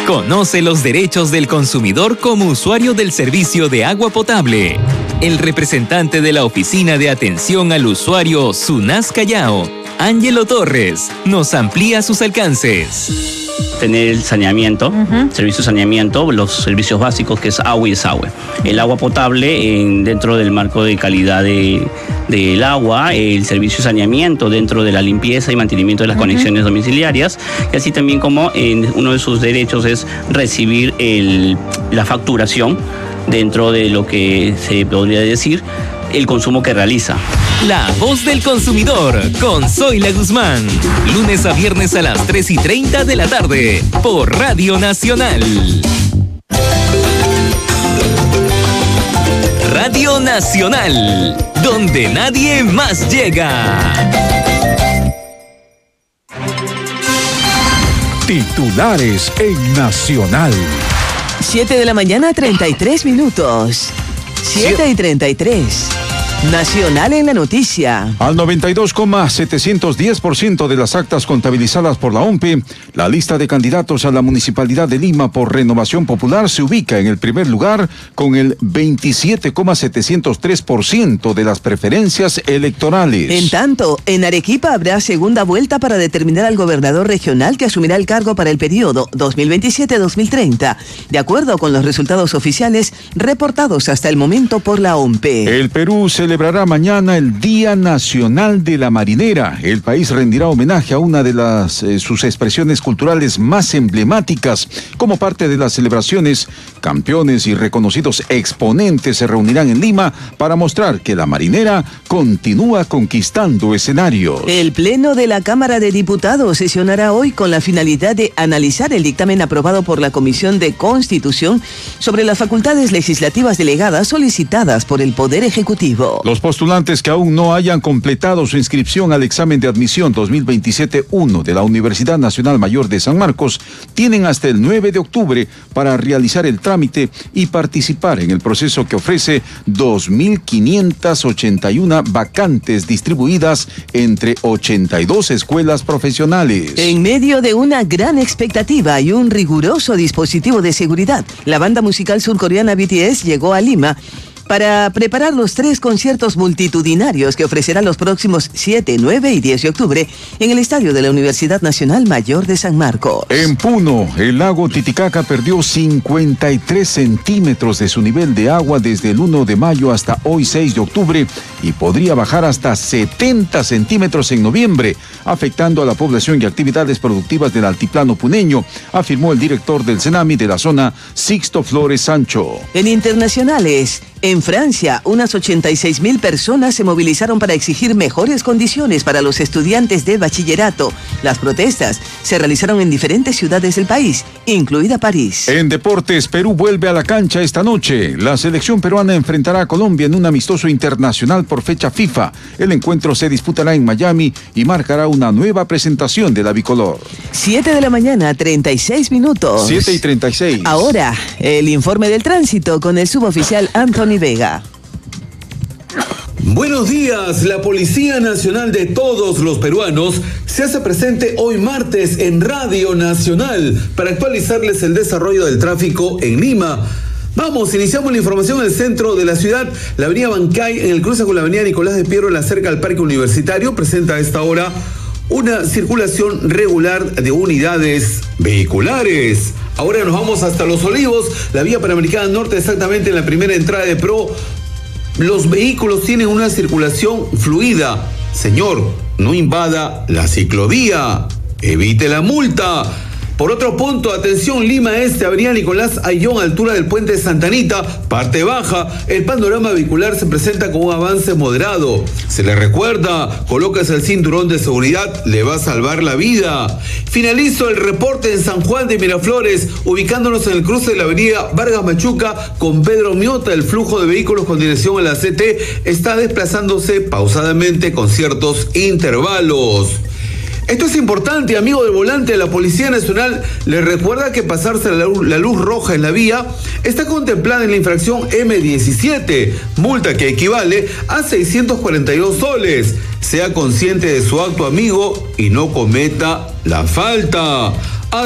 Conoce los derechos del consumidor como usuario del servicio de agua potable. El representante de la Oficina de Atención al Usuario SUNAS Callao, Ángelo Torres, nos amplía sus alcances. Tener el saneamiento, servicio de saneamiento, los servicios básicos que es agua y desagüe. El agua potable dentro del marco de calidad del agua, el servicio de saneamiento dentro de la limpieza y mantenimiento de las conexiones domiciliarias, y así también como uno de sus derechos es recibir la facturación dentro de lo que se podría decir el consumo que realiza. La voz del consumidor con Zoila Guzmán. Lunes a viernes a las 3:30 de la tarde por Radio Nacional. Radio Nacional, donde nadie más llega. Titulares en Nacional. 7 de la mañana, 33 minutos. 7:33. Nacional en la noticia. Al 92,710% de las actas contabilizadas por la OMPE, la lista de candidatos a la Municipalidad de Lima por Renovación Popular se ubica en el primer lugar con el 27,703% de las preferencias electorales. En tanto, en Arequipa habrá segunda vuelta para determinar al gobernador regional que asumirá el cargo para el periodo 2027-2030, de acuerdo con los resultados oficiales reportados hasta el momento por la OMPE. El Perú celebrará mañana el Día Nacional de la Marinera. El país rendirá homenaje a una de sus expresiones culturales más emblemáticas. Como parte de las celebraciones, campeones y reconocidos exponentes se reunirán en Lima para mostrar que la marinera continúa conquistando escenarios. El Pleno de la Cámara de Diputados sesionará hoy con la finalidad de analizar el dictamen aprobado por la Comisión de Constitución sobre las facultades legislativas delegadas solicitadas por el Poder Ejecutivo. Los postulantes que aún no hayan completado su inscripción al examen de admisión 2027-1 de la Universidad Nacional Mayor de San Marcos tienen hasta el 9 de octubre para realizar el trámite y participar en el proceso que ofrece 2.581 vacantes distribuidas entre 82 escuelas profesionales. En medio de una gran expectativa y un riguroso dispositivo de seguridad, la banda musical surcoreana BTS llegó a Lima para preparar los 3 conciertos multitudinarios que ofrecerá los próximos 7, 9 y 10 de octubre en el estadio de la Universidad Nacional Mayor de San Marcos. En Puno, el lago Titicaca perdió 53 centímetros de su nivel de agua desde el 1 de mayo hasta hoy 6 de octubre y podría bajar hasta 70 centímetros en noviembre, afectando a la población y actividades productivas del altiplano puneño, afirmó el director del CENAMI de la zona, Sixto Flores Sancho. En internacionales, en Francia, unas 86.000 personas se movilizaron para exigir mejores condiciones para los estudiantes de bachillerato. Las protestas se realizaron en diferentes ciudades del país, incluida París. En deportes, Perú vuelve a la cancha esta noche. La selección peruana enfrentará a Colombia en un amistoso internacional por fecha FIFA. El encuentro se disputará en Miami y marcará una nueva presentación de la bicolor. 7 de la mañana, 36 minutos. 7:36. Ahora, el informe del tránsito con el suboficial Anthony Vega. Buenos días, la Policía Nacional de todos los peruanos se hace presente hoy martes en Radio Nacional para actualizarles el desarrollo del tráfico en Lima. Vamos, iniciamos la información en el centro de la ciudad. La avenida Bancay, en el cruce con la avenida Nicolás de Piero, en la cerca al Parque Universitario, presenta a esta hora una circulación regular de unidades vehiculares. Ahora nos vamos hasta Los Olivos, la vía Panamericana Norte, exactamente en la primera entrada de Pro. Los vehículos tienen una circulación fluida. Señor, no invada la ciclovía. Evite la multa. Por otro punto, atención, Lima Este, avenida Nicolás Ayllón, altura del puente de Santa Anita, parte baja. El panorama vehicular se presenta con un avance moderado. Se le recuerda, colóquese el cinturón de seguridad, le va a salvar la vida. Finalizo el reporte en San Juan de Miraflores, ubicándonos en el cruce de la avenida Vargas Machuca con Pedro Miota. El flujo de vehículos con dirección a la CT está desplazándose pausadamente con ciertos intervalos. Esto es importante, amigo del volante. La Policía Nacional le recuerda que pasarse la luz roja en la vía está contemplada en la infracción M17, multa que equivale a 642 soles. Sea consciente de su acto, amigo, y no cometa la falta.